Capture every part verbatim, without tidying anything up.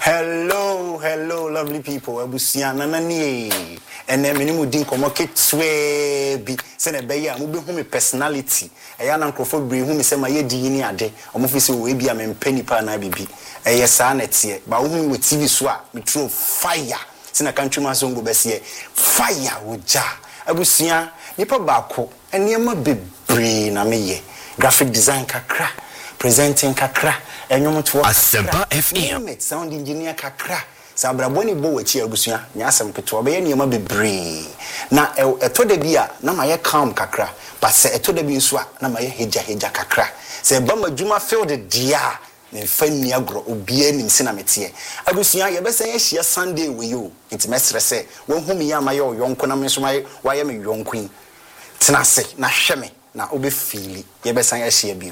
Hello, hello, lovely people. Abusia nanani. Ene minimu din komo ketwe bi. Se ne be ya mo be hu me personality. Eya na nkrofo bre hu me se ma ye di ni ade. Omo fi se we bia me mpani pa na bibi. Eye sa na tie. Ba wo hu we T V so a me throw fire. Se na country man so ngo be se fire woja. Abusia nipa baako enema bebre na me ye. Graphic design kakra, presenting kakra. Asempa F M sound engineer kakra sabra boni bo wachi agusua nyasem keto be ye niam bebre na eto da bia na maye calm kakra but se eto da bi nso a na maye heja heja kakra se ba madwuma field dia ne fani agro obia nim se na metie agusua ye be se ye hia Sunday we yo it mesre se won hu me ya maye oyonko na me so maye waye me yonko tena se na hwe me na obe feel ye be san ye hia bi.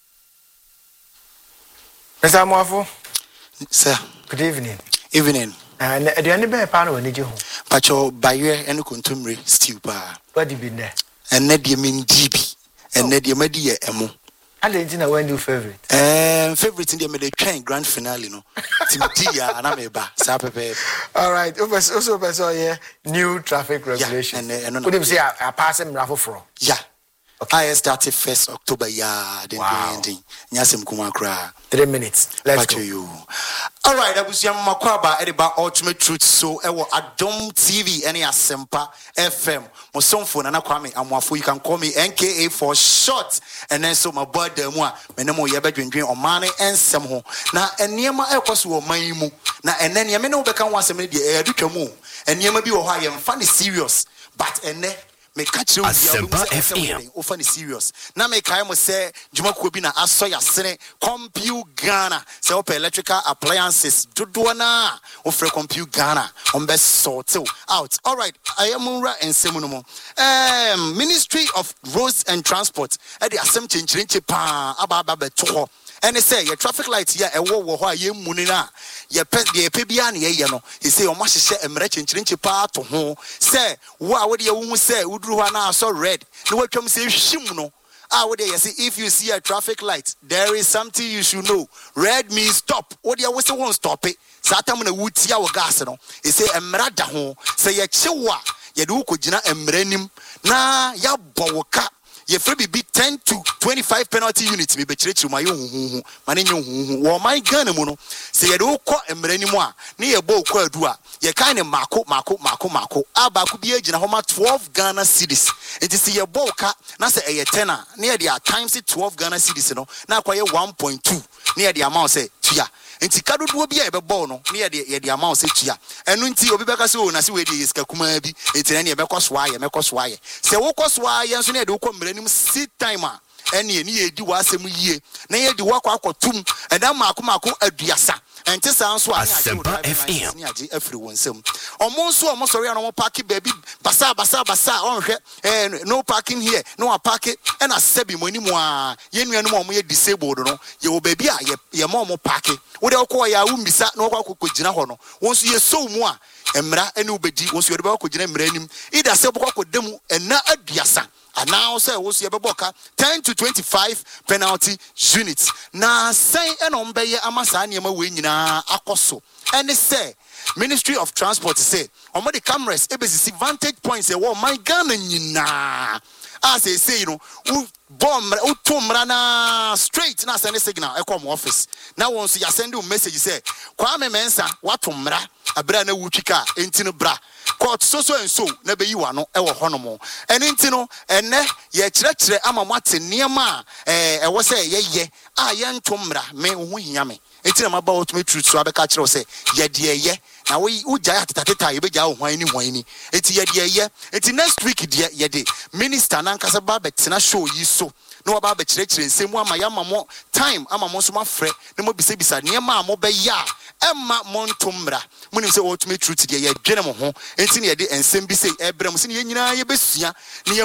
Mister Amoafo, sir. Good evening. Evening. And do you any bear pan or need you home? Pacho Baye and Contumry stew bar. What did you be there? And Nedia mean D B and Nedia Media Emo. I didn't know when you favorite. Um, favorite in the Medi train grand finale, no. Timothy and Ameba, Sape. All right, also, also, yeah, new traffic regulation. Yeah, and could you say I pass him raffle from? Yeah. Okay. I started first October, yeah, then wow. the ending. Nyasem Kumakra. Three minutes. Let's go. You. All right, I was young Makwaba, about Ultimate Truth. So, I will Adom T V, any Asempa F M. Moson phone, and I call me Amwafu. You can call me N K A for short. And then so my boy, the one, Menemo Yabedrin Dream or Money and Samho. Now, and Niama Elkos will Maimu. Now, and then Yameno become once a minute, the Educamu. And Yama be Ohio, funny serious. But, and then. Me catch you Asempa F M often serious na me kai mo say Juma Kobi na aso ya sene Compute Ghana say op electrical appliances dodo na ofre Compute Ghana on be sort out. All right, I am Munra and Semuno. Um Ministry of Roads and Transport e dey asem chenchirinche pa aba aba beto. And they say your traffic lights here a wo wo ye munina ye pe ye pe bia na ye no he say o ma hye emre chenchirinche pa to ho say wo a wo de wo say uduru ho na so red no watwam say hwim no ah wo de ye say if you see a traffic light there is something you should know. Red means stop. Wo de wo say won stop it satam na wutia wo gas no he say emra da ho say ye kyewa ye de wo kogina emra nim na ya bowoka ye free be ten to twenty-five penalty units me be chire my hu mane nyu hu my Ghana mu no say ye do ko emrani mu a ne ye bo ko adu a ye kan ne mako mako mako mako aba ku bi agina homa twelve Ghana cedis enti say ye bo ka na say e ye ten a ne ye dia times twelve Ghana cedis no na kwa ye one point two ne ye dia amount say tua enti kadodo bi a ye be bo no ne ye dia ye dia amount say tua enu enti obi beka say o na say we dey iska kuma bi enti ne ye be ko so aye me ko so aye say wo ko so aye nso ne ye do ko nim sit timer eni eni edi wasem yie na ye di wakwa akotum eda maako maako aduasa enti san so Asempa F M ni age afri wonsem omo nso omo sori an omo park baby basa basa basa onhwe eh no parking here no park e na sebi mo nimu a ye nuanu omo ye disabled no ye wo baby a ye ye mo omo park wo de okọ ya wo mbisa na okọ akokogina ho no wonso ye so mu a emra eni obedi wonso ye de ba akogina emra nim ida se bokọ kodemu ena aduasa. And now say we see boka ten to twenty-five penalty units. Na say enom beye amasa niam we nyina akoso. And they say Ministry of Transport say omo the cameras e be vantage points e wo my Ghana nyina. As they say, you know, who bomb who tumra na straight na send signal e come office. Now once you send you message say Kwame Mensa watumra abra na wutwika enti no bra. Court so so and so na be you ano e wo honomo ene nti no ene ye kyerɛkyerɛ ama mwate niema eh e wo sɛ ye ye a ye ntomra me ho hia me enti na maba Ultimate Truth so abeka kyerɛ wo sɛ ye de ye na wo ugya atatata ye be gya wo hwan ni hwan ni enti ye de ye enti next week de ye de minister na nkasa ba betena show yi so no aba be kyerɛkyerɛ nsɛm ama ya mamo time ama mo so mafrɛ na mo bisa bisa niema a mo be ya emma montomra munim sɛ Ultimate Truth de ye dwene mo ho enti na ye de nsɛm bi sɛ ebrɛ mo sɛ ye nyina ye besua ne